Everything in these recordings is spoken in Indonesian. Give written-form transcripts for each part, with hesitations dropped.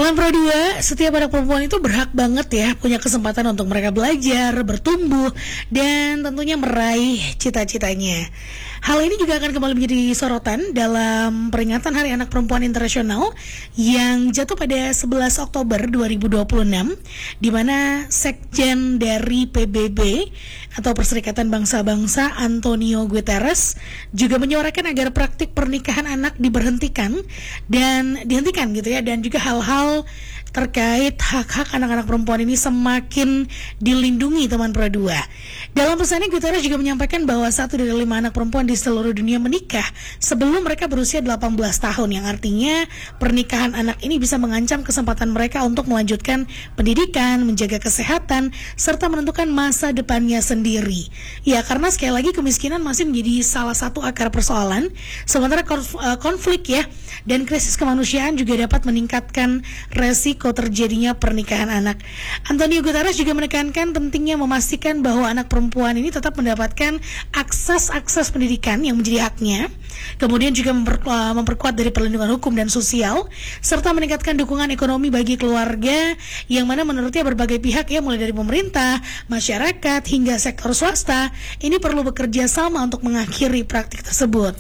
Tahun Pro 2, setiap anak perempuan itu berhak banget ya punya kesempatan untuk mereka belajar, bertumbuh, dan tentunya meraih cita-citanya. Hal ini juga akan kembali menjadi sorotan dalam peringatan Hari Anak Perempuan Internasional yang jatuh pada 11 Oktober 2026, di mana Sekjen dari PBB atau Perserikatan Bangsa-Bangsa Antonio Guterres juga menyuarakan agar praktik pernikahan anak diberhentikan dan dihentikan gitu ya, dan juga hal-hal terkait hak-hak anak-anak perempuan ini semakin dilindungi teman Pro 2. Dalam pesannya Guterres juga menyampaikan bahwa 1 dari 5 anak perempuan di seluruh dunia menikah sebelum mereka berusia 18 tahun, yang artinya pernikahan anak ini bisa mengancam kesempatan mereka untuk melanjutkan pendidikan, menjaga kesehatan, serta menentukan masa depannya sendiri. Ya, karena sekali lagi kemiskinan masih menjadi salah satu akar persoalan, sementara konflik ya dan krisis kemanusiaan juga dapat meningkatkan resiko terjadinya pernikahan anak. Antonio Guterres juga menekankan pentingnya memastikan bahwa anak perempuan ini tetap mendapatkan akses pendidikan yang menjadi haknya, kemudian juga memperkuat dari perlindungan hukum dan sosial, serta meningkatkan dukungan ekonomi bagi keluarga, yang mana menurutnya berbagai pihak ya, mulai dari pemerintah, masyarakat, hingga sektor swasta, ini perlu bekerja sama untuk mengakhiri praktik tersebut.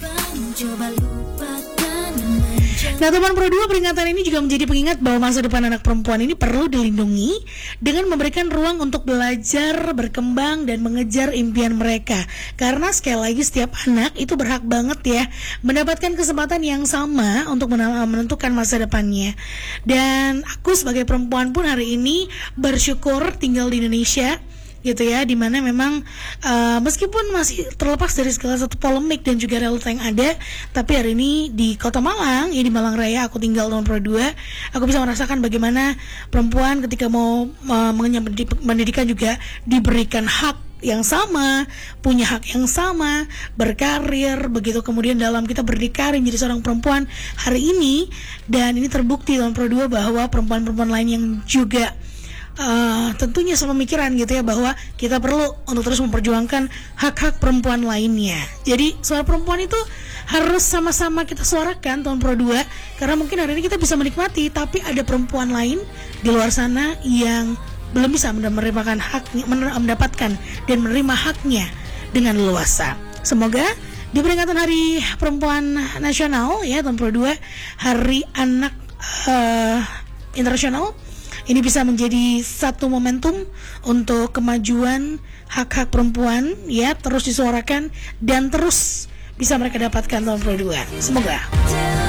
Nah, teman Pro 2, peringatan ini juga menjadi pengingat bahwa masa depan anak perempuan ini perlu dilindungi dengan memberikan ruang untuk belajar, berkembang, dan mengejar impian mereka. Karena sekali lagi setiap anak itu berhak banget ya mendapatkan kesempatan yang sama untuk menentukan masa depannya. Dan aku sebagai perempuan pun hari ini bersyukur tinggal di Indonesia gitu ya, dimana memang meskipun masih terlepas dari segala satu polemik dan juga realita yang ada, tapi hari ini di Kota Malang, ya di Malang Raya aku tinggal tahun Pro 2, aku bisa merasakan bagaimana perempuan ketika mau mengenyam pendidikan juga diberikan hak yang sama, punya hak yang sama, berkarir, begitu kemudian dalam kita berdikari menjadi seorang perempuan hari ini. Dan ini terbukti tahun Pro 2 bahwa perempuan-perempuan lain yang juga tentunya sepemikiran gitu ya, bahwa kita perlu untuk terus memperjuangkan hak-hak perempuan lainnya. Jadi suara perempuan itu harus sama-sama kita suarakan tahun Pro 2, karena mungkin hari ini kita bisa menikmati, tapi ada perempuan lain di luar sana yang belum bisa mendapatkan dan menerima haknya dengan leluasa. Semoga di peringatan Hari Perempuan Nasional ya tahun Pro 2, Hari Anak Internasional, ini bisa menjadi satu momentum untuk kemajuan hak-hak perempuan ya, terus disuarakan dan terus bisa mereka dapatkan tahun Pro 2. Semoga.